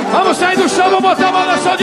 Vamos sair do chão, vamos botar a mão na sua